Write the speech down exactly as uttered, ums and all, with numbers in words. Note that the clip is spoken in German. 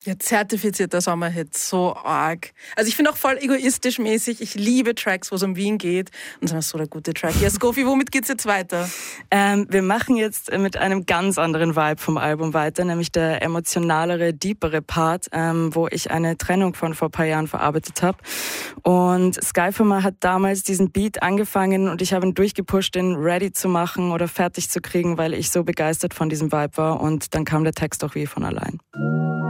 Ja, zertifizierter Sommerhit, so arg. Also ich finde auch voll egoistisch mäßig. Ich liebe Tracks, wo es um Wien geht. Und das ist so der gute Track. Ja, Skofi, womit geht's jetzt weiter? Ähm, wir machen jetzt mit einem ganz anderen Vibe vom Album weiter, nämlich der emotionalere, deepere Part, ähm, wo ich eine Trennung von vor ein paar Jahren verarbeitet habe. Und Skyformer hat damals diesen Beat angefangen und ich habe ihn durchgepusht, den ready zu machen oder fertig zu kriegen, weil ich so begeistert von diesem Vibe war. Und dann kam der Text auch wie von allein.